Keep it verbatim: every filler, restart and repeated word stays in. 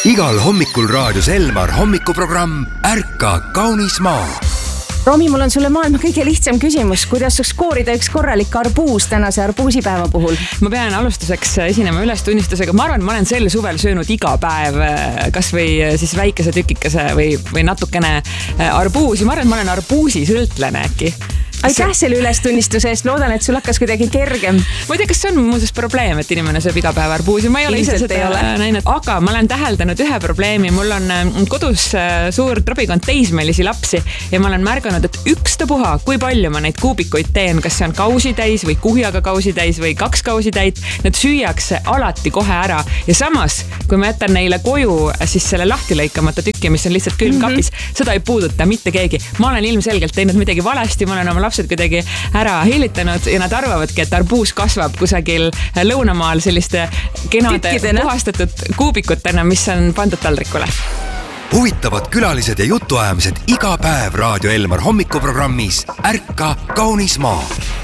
Igal hommikul raadios Elmar hommikuprogramm Ärka kaunis maa. Romi, mul on sulle maailma kõige lihtsam küsimus. Kuidas saaks koorida üks korralik arbuus tänase arbuusipäeva puhul? Ma pean alustuseks esinema ülestunnistusega. Ma arvan, ma olen sel suvel söönud iga päev kas või siis väikese tükikese või, või natukene arbuusi. Ma arvan, et ma olen arbuusi sõltlane äkki. Aitäh selle ülestunnistuse eest. Loodan, et sul hakkas kuidagi kergem. Ma ei tea, kas see on muuseas probleem, et inimene sööb iga päev arbuusi. Ma ei ole ise seda näinud. Aga ma olen täheldanud ühe probleemi. Mul on kodus suur trobikond teismelisi lapsi ja ma olen märganud, et ükstapuha, kui palju ma neid kuubikuid teen, kas see on kausi täis või kuhjaga kausi täis või kaks kausi täit, need süüakse alati kohe ära. Ja samas, kui ma jätan neile koju siis selle lahti lõikamata tükki, mis on lihtsalt külmkapis, mm-hmm. seda ei puuduta mitte keegi. Ma olen ilmselgelt teinud midagi valesti, ma olen oma lapsed kuidagi ära hiilitanud ja nad arvavadki, et arbuus kasvab kusagil lõunamaal selliste kenade Tükkidena. Puhastatud kuubikutena, mis on pandud taldrikule. Huvitavad külalised ja jutuajamised iga päev Raadio Elmar hommikuprogrammis Ärka kaunis maa.